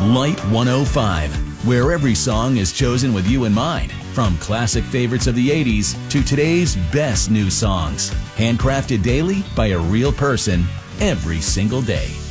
Light 105, where every song is chosen with you in mind. From classic favorites of the 80s to today's best new songs. Handcrafted daily by a real person every single day.